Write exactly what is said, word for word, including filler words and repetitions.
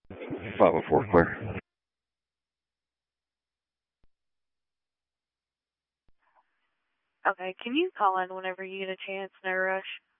five oh four, clear. Okay, can you call in whenever you get a chance? No rush.